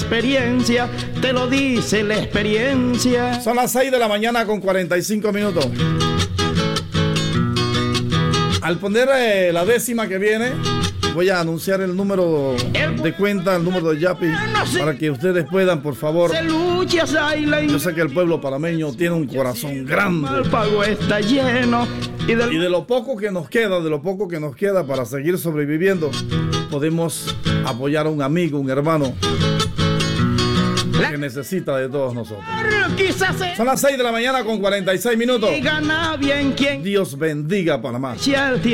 experiencia, te lo dice la experiencia. Son las 6 de la mañana con 45 minutos. Al poner la décima que viene, voy a anunciar el número de cuenta, el número de Yapi, para que ustedes puedan, por favor. Yo sé que el pueblo panameño tiene un corazón grande. El pago está lleno. Y de lo poco que nos queda para seguir sobreviviendo, podemos apoyar a un amigo, un hermano que necesita de todos nosotros. Son las 6 de la mañana con 46 minutos. Dios Dios bendiga a Panamá.